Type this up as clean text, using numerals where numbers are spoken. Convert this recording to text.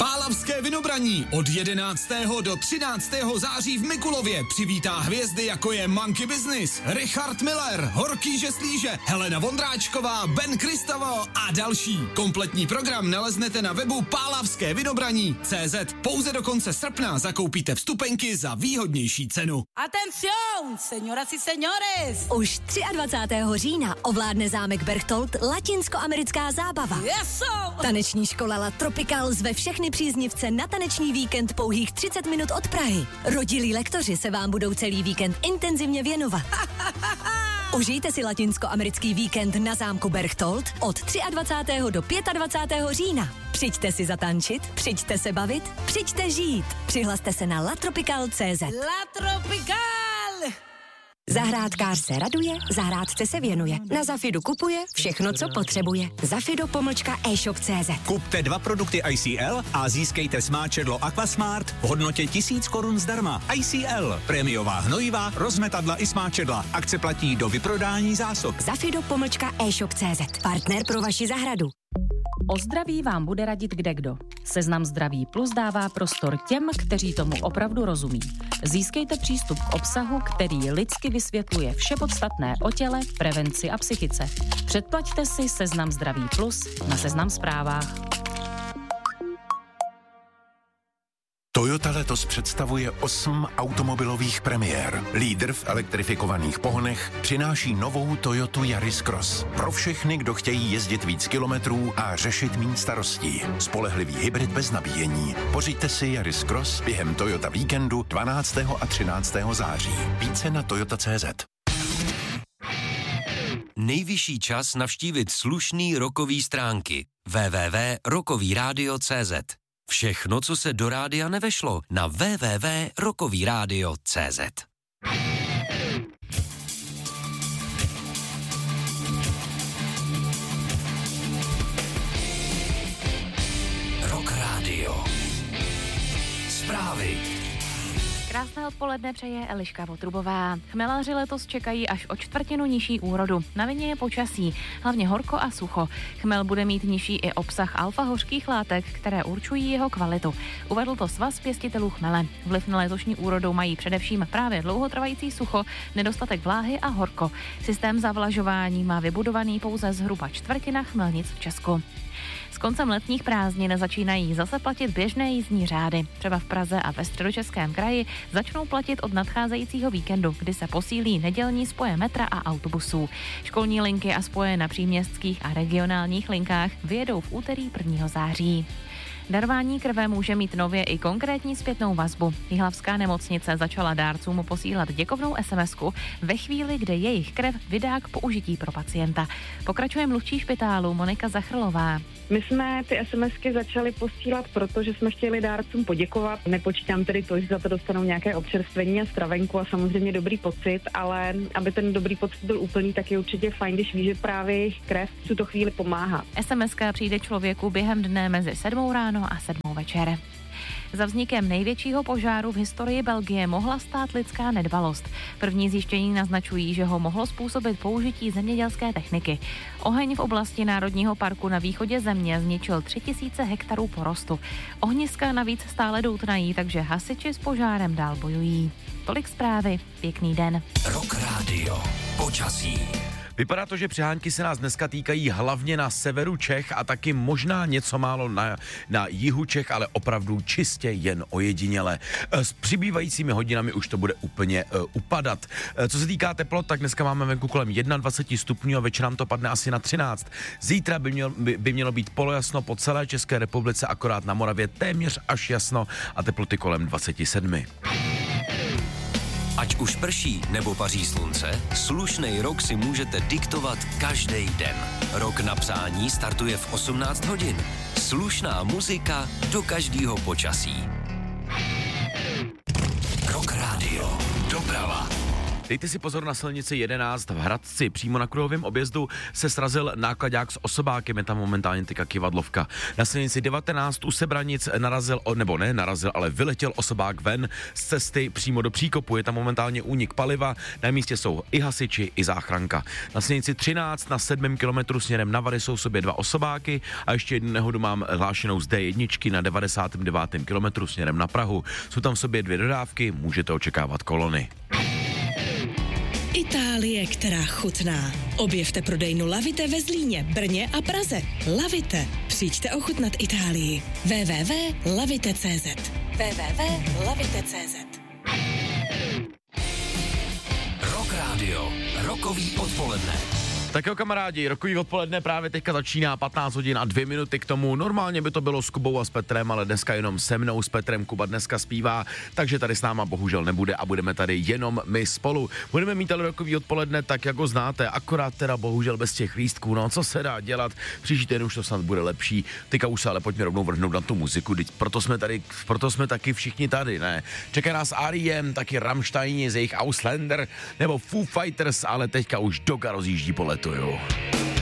Pálavské Vinobraní od 11. do 13. září v Mikulově přivítá hvězdy, jako je Monkey Business, Richard Miller, Horký Žeslíže, Helena Vondráčková, Ben Kristavo a další. Kompletní program naleznete na webu pálavskevinobraní.cz. Pouze do konce srpna zakoupíte vstupenky za výhodnější cenu. Atención, señoras y señores! Už 23. října ovládne zámek Berchtold latinskoamerická zábava. Eso! Taneční škola La Tropical zve všechny příznivce na taneční víkend pouhých 30 minut od Prahy. Rodilí lektoři se vám budou celý víkend intenzivně věnovat. Užijte si latinskoamerický víkend na zámku Berchtold od 23. do 25. října. Přijďte si zatančit, přijďte se bavit, přijďte žít. Přihlaste se na latropical.cz. La Tropical! Zahrádkář se raduje, zahrádce se věnuje. Na Zafidu kupuje všechno, co potřebuje. Zafido.e-shop.cz. Kupte 2 produkty ICL a získejte smáčedlo Aquasmart v hodnotě 1000 korun zdarma. ICL, prémiová hnojivá, rozmetadla i smáčedla. Akce platí do vyprodání zásob. Zafido.e-shop.cz. Partner pro vaši zahradu. O zdraví vám bude radit kdekdo. Seznam Zdraví Plus dává prostor těm, kteří tomu opravdu rozumí. Získejte přístup k obsahu, který lidsky vysvětluje vše podstatné o těle, prevenci a psychice. Předplaťte si Seznam Zdraví Plus na Seznam Zprávách. Toyota letos představuje 8 automobilových premiér. Lídr v elektrifikovaných pohonech přináší novou Toyotu Yaris Cross. Pro všechny, kdo chtějí jezdit víc kilometrů a řešit méně starostí. Spolehlivý hybrid bez nabíjení. Pořiďte si Yaris Cross během Toyota víkendu 12. a 13. září. Více na toyota.cz. Nejvyšší čas navštívit slušný rockový stránky www.rockovyradio.cz. Všechno, co se do rádia nevešlo, na www.rockovyradio.cz. Rock Radio. Zprávy. Krásné odpoledne přeje Eliška Votrubová. Chmelaři letos čekají až o 1/4 nižší úrodu. Na vině je počasí, hlavně horko a sucho. Chmel bude mít nižší i obsah alfa-hořkých látek, které určují jeho kvalitu. Uvedl to Svaz pěstitelů chmele. Vliv na letošní úrodu mají především právě dlouhotrvající sucho, nedostatek vláhy a horko. Systém zavlažování má vybudovaný pouze zhruba 1/4 chmelnic v Česku. S koncem letních prázdnin začínají zase platit běžné jízdní řády. Třeba v Praze a ve Středočeském kraji začnou platit od nadcházejícího víkendu, kdy se posílí nedělní spoje metra a autobusů. Školní linky a spoje na příměstských a regionálních linkách vyjedou v úterý 1. září. Darování krve může mít nově i konkrétní zpětnou vazbu. Jihlavská nemocnice začala dárcům posílat děkovnou SMS-ku ve chvíli, kdy jejich krev vydá k použití pro pacienta. Pokračuje mluvčí špitálu Monika Zachrlová. My jsme ty SMSky začali posílat, protože jsme chtěli dárcům poděkovat. Nepočítám tedy to, že za to dostanou nějaké občerstvení a stravenku a samozřejmě dobrý pocit, ale aby ten dobrý pocit byl úplný, tak je určitě fajn, když ví, že právě jejich krev v tuto chvíli pomáhá. SMSka přijde člověku během dne mezi 7 ráno a 7 večer. Za vznikem největšího požáru v historii Belgie mohla stát lidská nedbalost. První zjištění naznačují, že ho mohlo způsobit použití zemědělské techniky. Oheň v oblasti Národního parku na východě země zničil 3000 hektarů porostu. Ohniska navíc stále doutnají, takže hasiči s požárem dál bojují. Tolik zprávy, pěkný den. Rock Radio. Počasí. Vypadá to, že přehánky se nás dneska týkají hlavně na severu Čech a taky možná něco málo na jihu Čech, ale opravdu čistě jen ojediněle. S přibývajícími hodinami už to bude úplně upadat. Co se týká teplot, tak dneska máme venku kolem 21 stupňů a večer nám to padne asi na 13. Zítra by mělo být polojasno po celé České republice, akorát na Moravě téměř až jasno a teploty kolem 27. Ať už prší nebo paří slunce, slušnej rok si můžete diktovat každý den. Rok na psání startuje v 18 hodin. Slušná muzika do každého počasí. Rock Radio. Doprava. Dejte si pozor na silnici 11 v Hradci. Přímo na kruhovém objezdu se srazil nákladák s osobákem, je tam momentálně tyka kivadlovka. Na silnici 19 u Sebranic ale vyletěl osobák ven z cesty přímo do příkopu. Je tam momentálně únik paliva, na místě jsou i hasiči, i záchranka. Na silnici 13 na 7. kilometru směrem na Vary jsou v sobě 2 osobáky a ještě jednu nehodu mám hlášenou z D1 na 99. kilometru směrem na Prahu. Jsou tam v sobě 2 dodávky, můžete očekávat kolony. Itálie, která chutná. Objevte prodejnu Lavite ve Zlíně, Brně a Praze. Lavite. Přijďte ochutnat Itálii. www.lavite.cz www.lavite.cz Rock Radio. Rokový odpoledne. Tak jo, kamarádi, rokový odpoledne právě teďka začíná, 15 hodin a 2 minuty k tomu. Normálně by to bylo s Kubou a s Petrem, ale dneska jenom se mnou s Petrem. Kuba dneska zpívá, takže tady s náma bohužel nebude a budeme tady jenom my spolu. Budeme mít ale rokový odpoledne tak, jako znáte, akorát teda bohužel bez těch lístků, no co se dá dělat, příští týden už to snad bude lepší. Teďka už se ale pojďme rovnou vrhnout na tu muziku, proto jsme taky všichni tady, ne? Čeká nás R.E.M., taky Rammsteini z jejich Ausländer, nebo Foo Fighters, ale teďka už Doga rozjíždí po letu, jo.